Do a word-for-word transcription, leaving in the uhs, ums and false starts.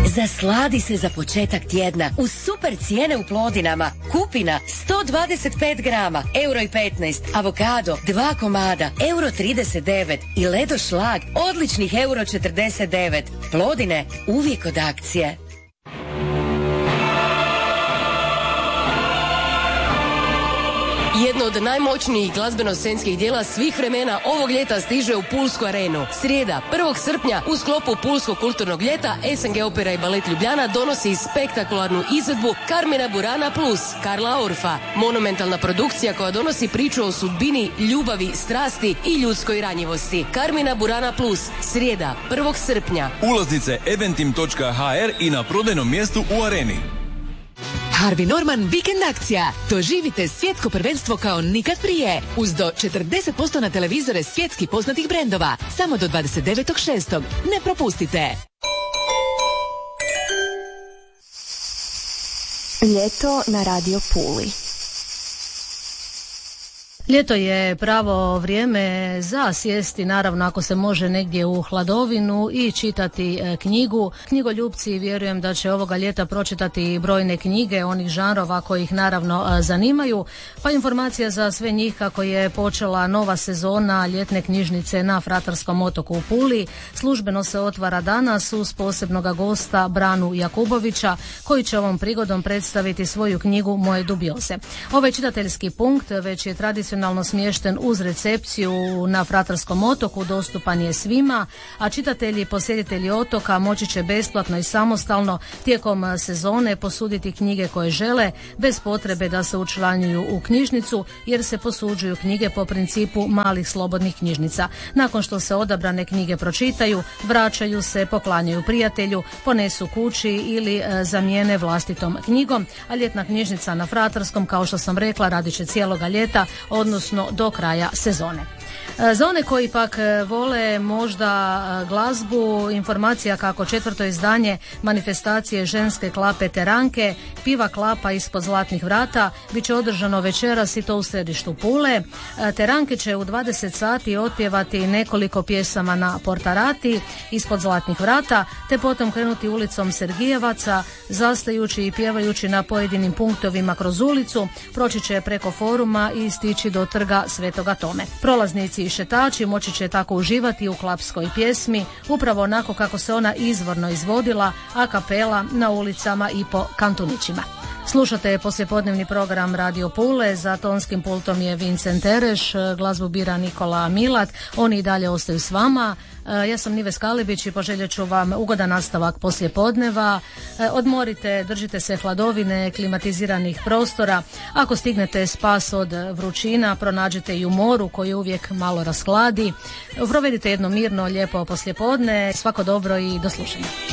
Zasladi se za početak tjedna uz super cijene u Plodinama. Kupina sto dvadeset pet grama, euro i petnaest. Avokado dva komada, euro trideset devet. I Ledo šlag odličnih euro četrdeset devet. Plodine uvijek od akcije. Jedno od najmoćnijih glazbeno-scenskih dijela svih vremena ovog ljeta stiže u Pulsku arenu. Srijeda, prvog srpnja, u sklopu Pulskog kulturnog ljeta, S N G Opera i Balet Ljubljana donosi spektakularnu izvedbu Carmina Burana plus Karla Orfa. Monumentalna produkcija koja donosi priču o sudbini, ljubavi, strasti i ljudskoj ranjivosti. Carmina Burana plus, srijeda, prvog srpnja. Ulaznice eventim točka h r i na prodajnom mjestu u areni. Harvey Norman vikend akcija. Doživite svjetsko prvenstvo kao nikad prije. Uz do četrdeset posto na televizore svjetski poznatih brendova. Samo do dvadeset devetog šestog Ne propustite. Ljeto na Radio Puli. Ljeto je pravo vrijeme za sjesti, naravno ako se može negdje u hladovinu i čitati e, knjigu. Knjigoljupci vjerujem da će ovoga ljeta pročitati brojne knjige onih žanrova koji ih naravno e, zanimaju. Pa informacija za sve njih kako je počela nova sezona ljetne knjižnice na Fratarskom otoku u Puli. Službeno se otvara danas uz posebnog gosta Branu Jakubovića koji će ovom prigodom predstaviti svoju knjigu Moje dubioze. Ovaj čitateljski punkt već je tradicionalno smješten uz recepciju na Fratarskom otoku, dostupan je svima, a čitatelji i posjetitelji otoka moći će besplatno i samostalno tijekom sezone posuditi knjige koje žele, bez potrebe da se učlanjuju u knjižnicu, jer se posuđuju knjige po principu malih slobodnih knjižnica. Nakon što se odabrane knjige pročitaju, vraćaju se, poklanjaju prijatelju, ponesu kući ili e, zamijene vlastitom knjigom, a ljetna knjižnica na Fratarskom, kao što sam rekla, radit će cijeloga ljeta, odnosno do kraja sezone. Za one koji pak vole možda glazbu, informacija kako četvrto izdanje manifestacije ženske klape Teranke, Piva klapa ispod zlatnih vrata, bit će održano večeras i to u središtu Pule. Teranke će u dvadeset sati otpjevati nekoliko pjesama na Portarati ispod zlatnih vrata, te potom krenuti ulicom Sergijevaca, zastajući i pjevajući na pojedinim punktovima kroz ulicu, proći će preko foruma i stići do trga Svetoga Tome. Prolaznici i šetači moći će tako uživati u klapskoj pjesmi, upravo onako kako se ona izvorno izvodila, a kapela na ulicama i po kantunićima. Slušate poslijepodnevni program Radio Pule, za tonskim pultom je Vincent Tereš, glazbu bira Nikola Milat, oni i dalje ostaju s vama. Ja sam Nive Skalibić i poželjet ću vam ugodan nastavak poslijepodneva. Odmorite, držite se hladovine, klimatiziranih prostora. Ako stignete spas od vrućina, pronađite i u moru koji uvijek malo rashladi. Provedite jedno mirno, lijepo poslijepodne. Svako dobro i do slušanja.